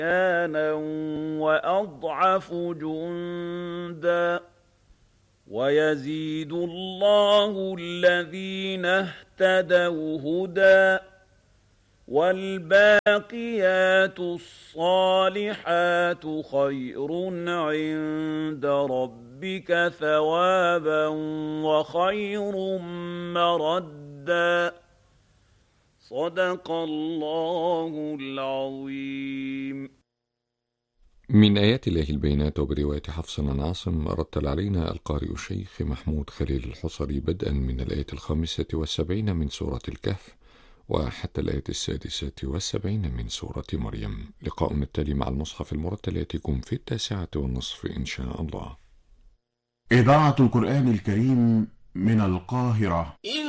طغيانا وأضعف جندا ويزيد الله الذين اهتدوا هدى والباقيات الصالحات خير عند ربك ثوابا وخير مردا صدق الله العظيم. من آيات الله البينات، وبرواية حفص عن عاصم، رتل علينا القارئ الشيخ محمود خليل الحصري بدءا من الآية 75 من سورة الكهف وحتى الآية 76 من سورة مريم. لقاؤنا التالي مع المصحف المرتل يأتيكم في 9:30 إن شاء الله. إذاعة القرآن الكريم من القاهرة.